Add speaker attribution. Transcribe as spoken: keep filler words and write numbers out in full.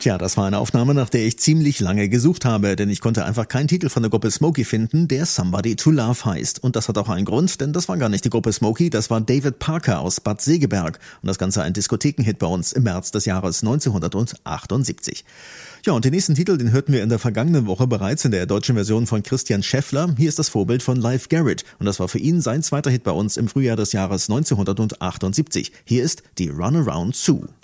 Speaker 1: Tja, das war eine Aufnahme, nach der ich ziemlich lange gesucht habe, denn ich konnte einfach keinen Titel von der Gruppe Smokey finden, der Somebody to Love heißt. Und das hat auch einen Grund, denn das war gar nicht die Gruppe Smokey, das war David Parker aus Bad Segeberg. Und das Ganze ein Diskothekenhit bei uns im März des Jahres neunzehnhundertachtundsiebzig. Ja, und den nächsten Titel, den hörten wir in der vergangenen Woche bereits in der deutschen Version von Christian Scheffler. Hier ist das Vorbild von Leif Garrett. Und das war für ihn sein zweiter Hit bei uns im Frühjahr des Jahres neunzehnhundertachtundsiebzig. Hier ist die Runaround Sue.